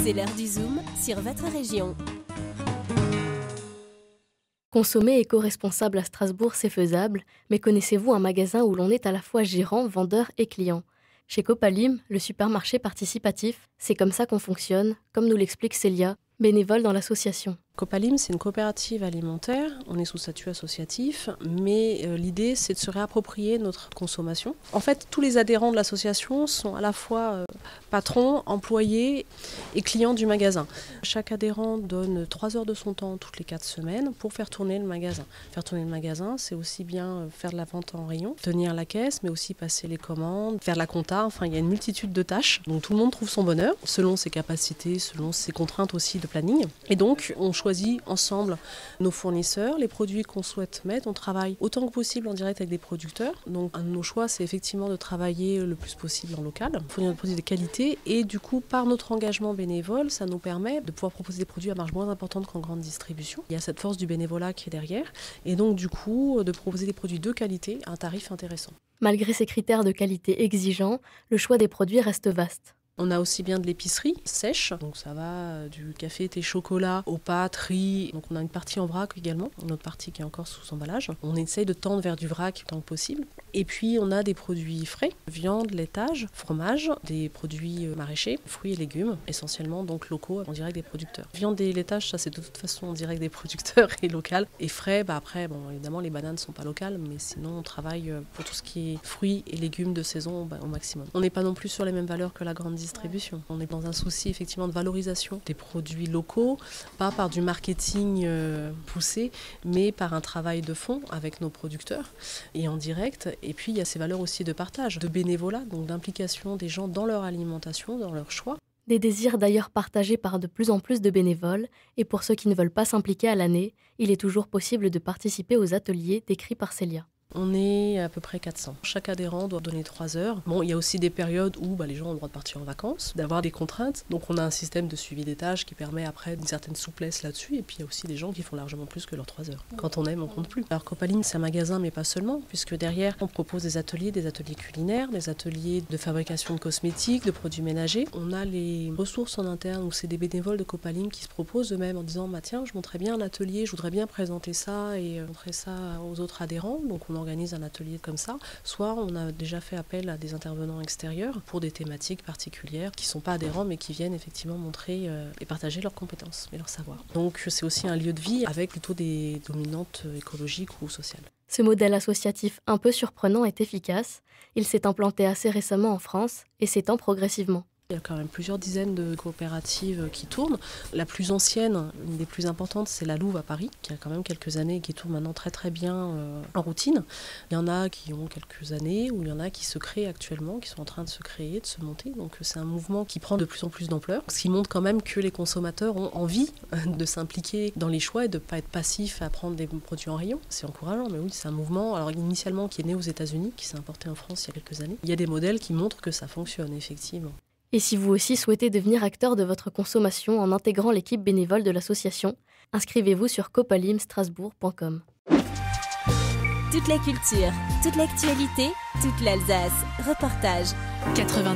C'est l'heure du Zoom sur votre région. Consommer éco-responsable à Strasbourg, c'est faisable, mais connaissez-vous un magasin où l'on est à la fois gérant, vendeur et client ? Chez Copalim, le supermarché participatif, c'est comme ça qu'on fonctionne, comme nous l'explique Célia, bénévole dans l'association. Copalim, c'est une coopérative alimentaire, on est sous statut associatif, mais l'idée c'est de se réapproprier notre consommation. En fait, tous les adhérents de l'association sont à la fois patrons, employés et clients du magasin. Chaque adhérent donne 3 heures de son temps toutes les 4 semaines pour faire tourner le magasin. Faire tourner le magasin, c'est aussi bien faire de la vente en rayon, tenir la caisse, mais aussi passer les commandes, faire la compta, enfin il y a une multitude de tâches. Donc tout le monde trouve son bonheur, selon ses capacités, selon ses contraintes aussi de planning. Et donc on choisit ensemble nos fournisseurs, les produits qu'on souhaite mettre. On travaille autant que possible en direct avec des producteurs. Donc un de nos choix, c'est effectivement de travailler le plus possible en local, fournir des produits de qualité et du coup, par notre engagement bénévole, ça nous permet de pouvoir proposer des produits à marge moins importante qu'en grande distribution. Il y a cette force du bénévolat qui est derrière et donc du coup, de proposer des produits de qualité à un tarif intéressant. Malgré ces critères de qualité exigeants, le choix des produits reste vaste. On a aussi bien de l'épicerie sèche, donc ça va du café, thé, chocolat, aux pâtes, riz. Donc on a une partie en vrac également, une autre partie qui est encore sous emballage. On essaye de tendre vers du vrac tant que possible. Et puis on a des produits frais, viande, laitage, fromage, des produits maraîchers, fruits et légumes, essentiellement donc locaux en direct des producteurs. Viande et laitage, ça c'est de toute façon en direct des producteurs et local. Et frais, après, évidemment les bananes ne sont pas locales, mais sinon on travaille pour tout ce qui est fruits et légumes de saison au maximum. On n'est pas non plus sur les mêmes valeurs que la grande distribution. On est dans un souci effectivement de valorisation des produits locaux, pas par du marketing poussé, mais par un travail de fond avec nos producteurs et en direct. Et puis il y a ces valeurs aussi de partage, de bénévolat, donc d'implication des gens dans leur alimentation, dans leur choix. Des désirs d'ailleurs partagés par de plus en plus de bénévoles, et pour ceux qui ne veulent pas s'impliquer à l'année, il est toujours possible de participer aux ateliers décrits par Célia. On est à peu près 400. Chaque adhérent doit donner 3 heures. Il y a aussi des périodes où les gens ont le droit de partir en vacances, d'avoir des contraintes. Donc on a un système de suivi des tâches qui permet après une certaine souplesse là-dessus. Et puis il y a aussi des gens qui font largement plus que leurs 3 heures. Quand on aime, on compte plus. Alors Copalim, c'est un magasin, mais pas seulement, puisque derrière, on propose des ateliers culinaires, des ateliers de fabrication de cosmétiques, de produits ménagers. On a les ressources en interne où c'est des bénévoles de Copalim qui se proposent eux-mêmes en disant tiens, je montrais bien un atelier, je voudrais bien présenter ça et montrer ça aux autres adhérents. Donc on organise un atelier comme ça, soit on a déjà fait appel à des intervenants extérieurs pour des thématiques particulières qui ne sont pas adhérents mais qui viennent effectivement montrer et partager leurs compétences et leur savoir. Donc c'est aussi un lieu de vie avec plutôt des dominantes écologiques ou sociales. Ce modèle associatif un peu surprenant est efficace. Il s'est implanté assez récemment en France et s'étend progressivement. Il y a quand même plusieurs dizaines de coopératives qui tournent. La plus ancienne, une des plus importantes, c'est la Louve à Paris, qui a quand même quelques années et qui tourne maintenant très très bien en routine. Il y en a qui ont quelques années, ou il y en a qui se créent actuellement, qui sont en train de se créer, de se monter. Donc c'est un mouvement qui prend de plus en plus d'ampleur, ce qui montre quand même que les consommateurs ont envie de s'impliquer dans les choix et de ne pas être passifs à prendre des produits en rayon. C'est encourageant, mais oui, c'est un mouvement alors initialement qui est né aux États-Unis, qui s'est importé en France il y a quelques années. Il y a des modèles qui montrent que ça fonctionne, effectivement. Et si vous aussi souhaitez devenir acteur de votre consommation en intégrant l'équipe bénévole de l'association, inscrivez-vous sur copalimstrasbourg.com. Toute la culture, toute l'actualité, toute l'Alsace. Reportage. 92.